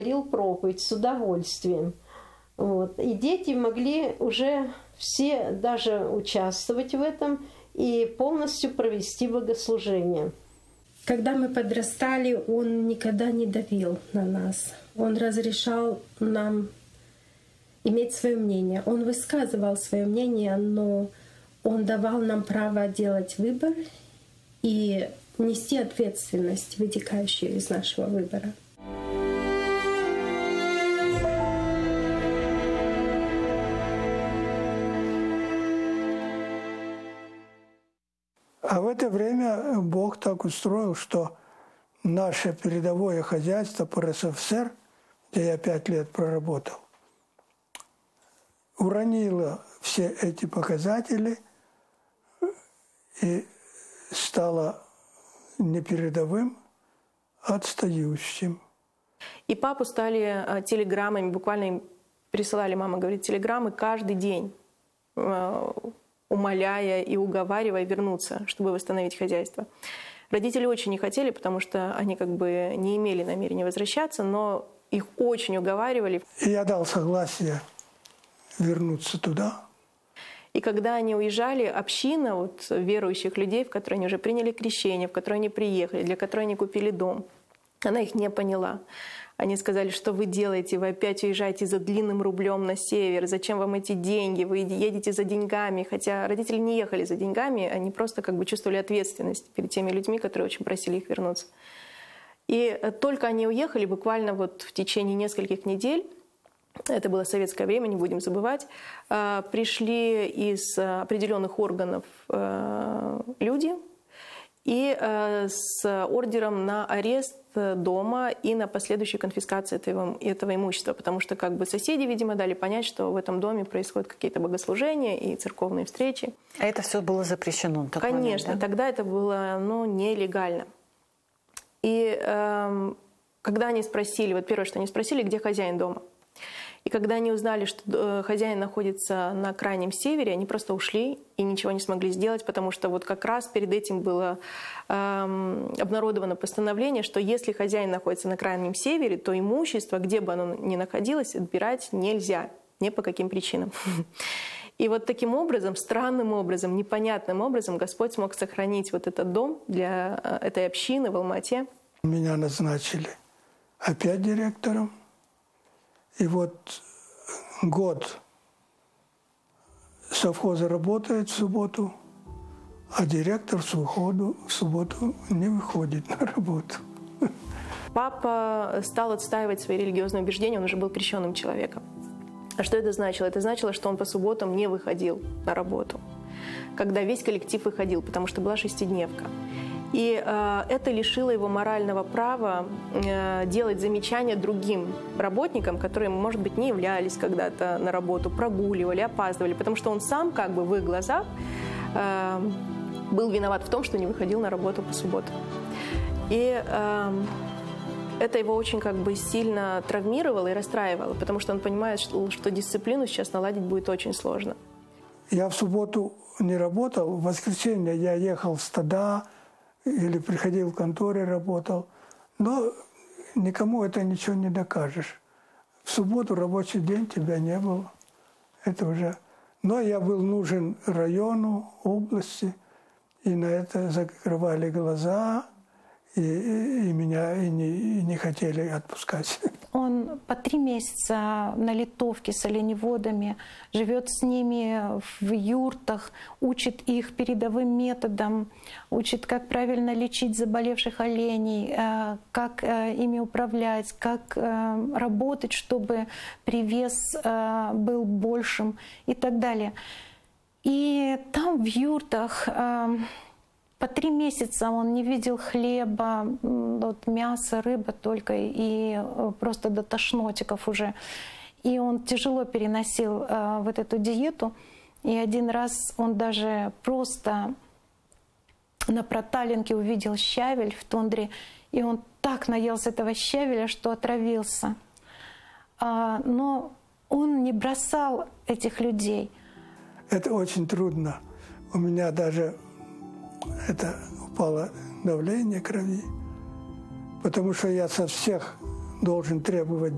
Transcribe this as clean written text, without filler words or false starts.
Говорил проповедь с удовольствием. Вот. И дети могли уже все даже участвовать в этом и полностью провести богослужение. Когда мы подрастали, он никогда не давил на нас. Он разрешал нам иметь свое мнение. Он высказывал свое мнение, но он давал нам право делать выбор и нести ответственность, вытекающую из нашего выбора. А в это время Бог так устроил, что наше передовое хозяйство по РСФСР, где я 5 лет проработал, уронило все эти показатели и стало не передовым, а отстающим. И папу стали телеграммами, буквально им присылали, мама говорит, телеграммы каждый день, умоляя и уговаривая вернуться, чтобы восстановить хозяйство. Родители очень не хотели, потому что они как бы не имели намерения возвращаться, но их очень уговаривали. И я дал согласие вернуться туда. И когда они уезжали, община вот, верующих людей, в которые они уже приняли крещение, в которые они приехали, для которой они купили дом, она их не поняла. Они сказали, что вы делаете, вы опять уезжаете за длинным рублем на север, зачем вам эти деньги, вы едете за деньгами. Хотя родители не ехали за деньгами, они просто как бы чувствовали ответственность перед теми людьми, которые очень просили их вернуться. И только они уехали, буквально вот в течение нескольких недель, это было советское время, не будем забывать, пришли из определенных органов люди и с ордером на арест дома и на последующую конфискацию этого имущества, потому что как бы соседи, видимо, дали понять, что в этом доме происходят какие-то богослужения и церковные встречи. А это все было запрещено? Конечно, момент, да? Тогда это было нелегально. И когда они спросили, вот первое, что они спросили, где хозяин дома. И когда они узнали, что хозяин находится на крайнем севере, они просто ушли и ничего не смогли сделать, потому что вот как раз перед этим было обнародовано постановление, что если хозяин находится на крайнем севере, то имущество, где бы оно ни находилось, отбирать нельзя, ни по каким причинам. И вот таким образом, странным образом, непонятным образом Господь смог сохранить вот этот дом для этой общины в Алма-Ате. Меня назначили опять директором. И вот год совхоза работает в субботу, а директор в субботу не выходит на работу. Папа стал отстаивать свои религиозные убеждения, он уже был крещенным человеком. А что это значило? Это значило, что он по субботам не выходил на работу, когда весь коллектив выходил, потому что была шестидневка. И это лишило его морального права делать замечания другим работникам, которые, может быть, не являлись когда-то на работу, прогуливали, опаздывали, потому что он сам как бы в их глазах был виноват в том, что не выходил на работу по субботам. И это его очень как бы сильно травмировало и расстраивало, потому что он понимает, что дисциплину сейчас наладить будет очень сложно. Я в субботу не работал, в воскресенье я ехал в стада, или приходил в конторе, работал. Но никому это ничего не докажешь. В субботу рабочий день тебя не было. Это уже... Но я был нужен району, области, и на это закрывали глаза, и меня не хотели отпускать. Он по 3 месяца на литовке с оленеводами, живет с ними в юртах, учит их передовым методам, учит, как правильно лечить заболевших оленей, как ими управлять, как работать, чтобы привес был большим и так далее. И там в юртах по 3 месяца он не видел хлеба, вот, мяса, рыба только, и просто до тошнотиков уже. И он тяжело переносил вот эту диету. И один раз он даже просто на проталинке увидел щавель в тундре, и он так наелся этого щавеля, что отравился. Но он не бросал этих людей. Это очень трудно. У меня даже упало давление крови, потому что я со всех должен требовать